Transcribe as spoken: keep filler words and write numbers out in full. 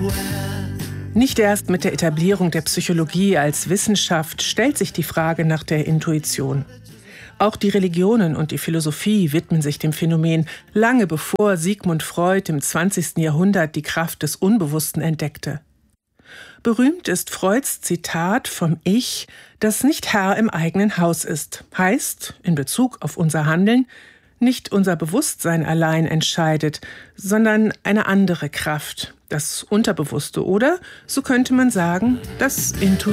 Nicht erst mit der Etablierung der Psychologie als Wissenschaft stellt sich die Frage nach der Intuition. Auch die Religionen und die Philosophie widmen sich dem Phänomen, lange bevor Sigmund Freud im zwanzigsten Jahrhundert die Kraft des Unbewussten entdeckte. Berühmt ist Freuds Zitat vom Ich, das nicht Herr im eigenen Haus ist. Heißt, in Bezug auf unser Handeln, nicht unser Bewusstsein allein entscheidet, sondern eine andere Kraft, das Unterbewusste oder, so könnte man sagen, das Intuitive.